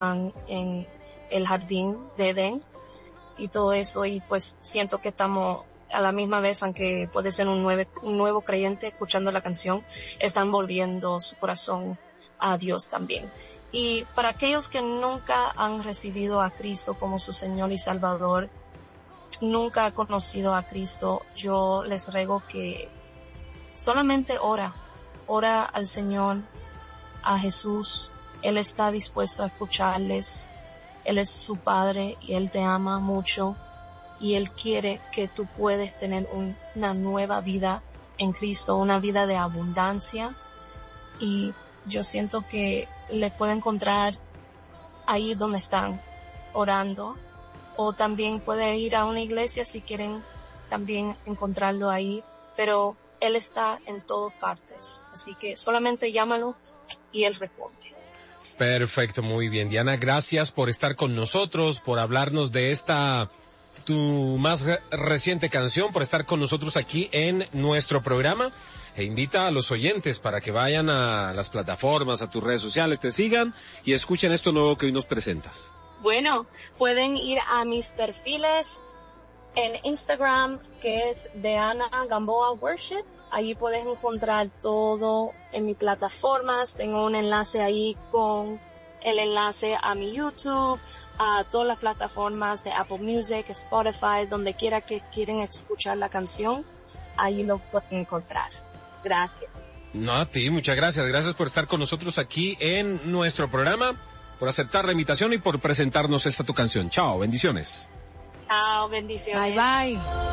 en el jardín de Edén y todo eso, y pues siento que estamos a la misma vez, aunque puede ser un nuevo creyente escuchando la canción, están volviendo su corazón a Dios también. Y para aquellos que nunca han recibido a Cristo como su Señor y Salvador, nunca han conocido a Cristo, yo les ruego que solamente ora al Señor, a Jesús. Él está dispuesto a escucharles. Él es su Padre y Él te ama mucho y Él quiere que tú puedas tener una nueva vida en Cristo, una vida de abundancia, y yo siento que le puede encontrar ahí donde están orando, o también puede ir a una iglesia si quieren también encontrarlo ahí, pero Él está en todas partes, así que solamente llámalo y Él responde. Perfecto, muy bien. Diana, gracias por estar con nosotros, por hablarnos de tu más reciente canción, por estar con nosotros aquí en nuestro programa. E invita a los oyentes para que vayan a las plataformas, a tus redes sociales, te sigan y escuchen esto nuevo que hoy nos presentas. Bueno, pueden ir a mis perfiles en Instagram, que es Diana Gamboa Worship. Ahí puedes encontrar todo en mis plataformas. Tengo un enlace ahí con el enlace a mi YouTube, a todas las plataformas de Apple Music, Spotify, donde quiera que quieran escuchar la canción. Ahí lo pueden encontrar. Gracias. No, a ti, muchas gracias. Gracias por estar con nosotros aquí en nuestro programa, por aceptar la invitación y por presentarnos esta tu canción. Chao, bendiciones. Chao, bendiciones. Bye, bye.